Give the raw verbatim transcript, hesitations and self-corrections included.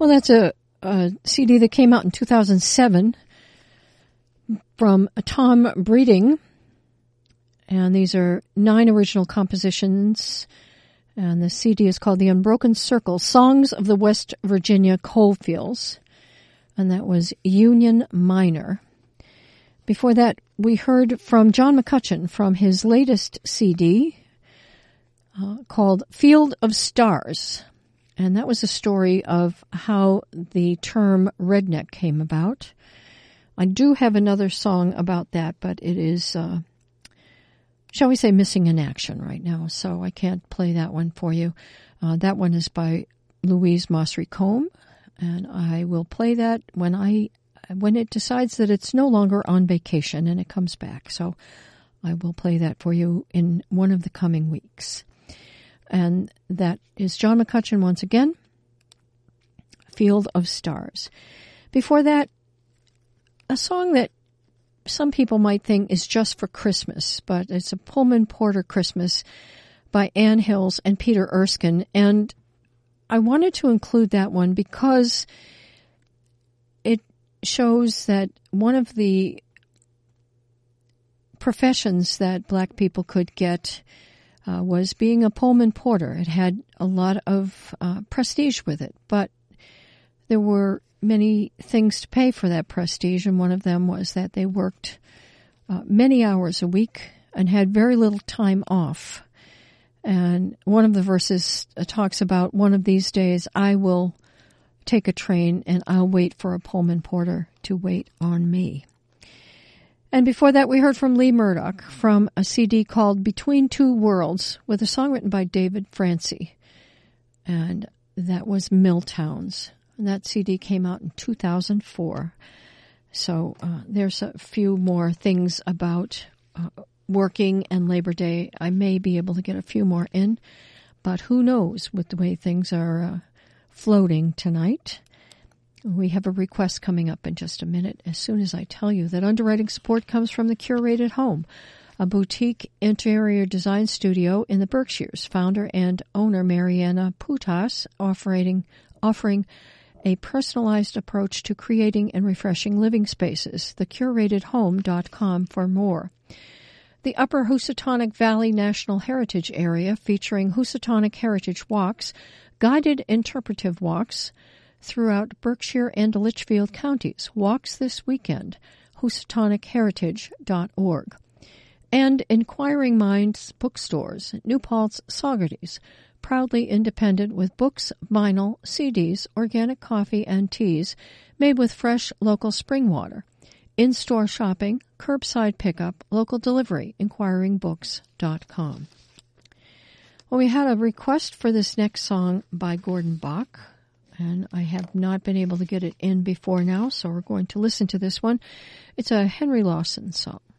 Well, that's a, a C D that came out in two thousand seven from Tom Breeding. And these are nine original compositions. And the C D is called The Unbroken Circle, Songs of the West Virginia Coalfields. And that was Union Minor. Before that, we heard from John McCutcheon from his latest C D uh, called Field of Stars. And that was a story of how the term redneck came about. I do have another song about that, but it is, uh, shall we say, missing in action right now, so I can't play that one for you. Uh, that one is by Louise Mossry Combe, and I will play that when I when it decides that it's no longer on vacation and it comes back. So I will play that for you in one of the coming weeks. And that is John McCutcheon once again, Field of Stars. Before that, a song that some people might think is just for Christmas, but it's a Pullman Porter Christmas by Ann Hills and Peter Erskine. And I wanted to include that one because it shows that one of the professions that black people could get Uh, was being a Pullman porter. It had a lot of uh, prestige with it, but there were many things to pay for that prestige, and one of them was that they worked uh, many hours a week and had very little time off. And one of the verses uh, talks about, one of these days I will take a train and I'll wait for a Pullman porter to wait on me. And before that, we heard from Lee Murdoch from a C D called Between Two Worlds with a song written by David Francie. And that was Milltowns. And that C D came out in two thousand four. So uh, there's a few more things about uh, working and Labor Day. I may be able to get a few more in, but who knows with the way things are uh, floating tonight. We have a request coming up in just a minute as soon as I tell you that underwriting support comes from the Curated Home, a boutique interior design studio in the Berkshires. Founder and owner Mariana Putas offering, offering a personalized approach to creating and refreshing living spaces. the curated home dot com for more. The Upper Housatonic Valley National Heritage Area featuring Housatonic Heritage Walks, guided interpretive walks, throughout Berkshire and Litchfield counties. Walks this weekend, housatonic heritage dot org. And Inquiring Minds Bookstores, New Paltz, Saugerties, proudly independent with books, vinyl, C Ds, organic coffee, and teas made with fresh local spring water. In-store shopping, curbside pickup, local delivery, inquiring books dot com. Well, we had a request for this next song by Gordon Bach, and I have not been able to get it in before now, so we're going to listen to this one. It's a Henry Lawson song.